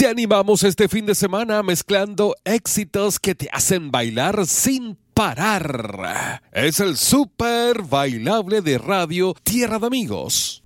Te animamos este fin de semana mezclando éxitos que te hacen bailar sin parar. Es el Super Bailable de Radio Tierra de Amigos.